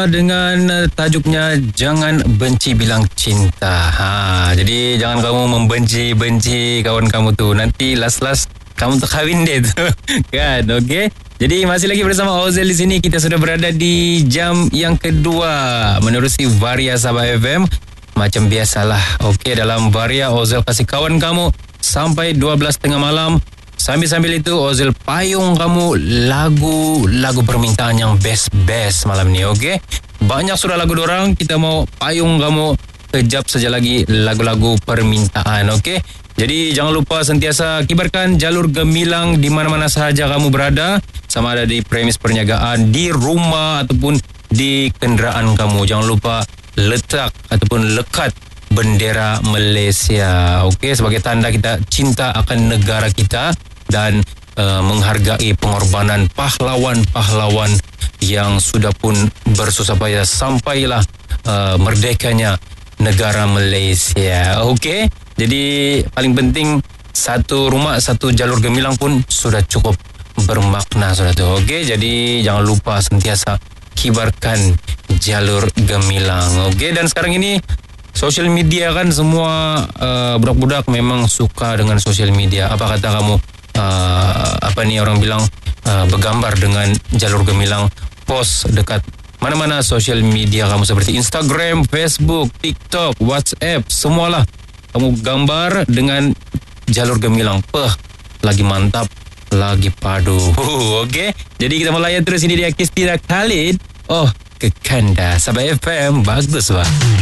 dengan tajuknya Jangan Benci Bilang Cinta. Jadi jangan kamu membenci kawan kamu tu. Nanti last kamu terkahwin dia tu. Kan, okey? Jadi masih lagi bersama Ozel di sini. Kita sudah berada di jam yang kedua menerusi Varia Sabah FM. Macam biasalah, okey, dalam Varia Ozel kasih kawan kamu sampai 12.30 malam. Sambil-sambil itu Ozel payung kamu lagu permintaan yang best malam ni, okey? Banyak sudah lagu dorang, kita mau payung kamu kejap saja lagi lagu-lagu permintaan, okey? Jadi jangan lupa sentiasa kibarkan jalur gemilang di mana-mana sahaja kamu berada, sama ada di premis perniagaan, di rumah ataupun di kenderaan kamu. Jangan lupa letak ataupun lekat bendera Malaysia, okey, sebagai tanda kita cinta akan negara kita dan menghargai pengorbanan pahlawan-pahlawan yang sudah pun bersusah payah sampailah merdekanya negara Malaysia. Okey, jadi paling penting satu rumah satu jalur gemilang pun sudah cukup bermakna sudah tu. Okey, jadi jangan lupa sentiasa kibarkan jalur gemilang. Okey, dan sekarang ini social media kan semua budak-budak memang suka dengan social media. Apa kata kamu? Orang bilang bergambar dengan jalur gemilang, post dekat mana-mana social media kamu seperti Instagram, Facebook, TikTok, WhatsApp, semualah kamu gambar dengan jalur gemilang. Lagi mantap, lagi padu. Okey, jadi kita melayan terus ini dia Kristina Khalid. Kekanda Sabah FM, bagus bah.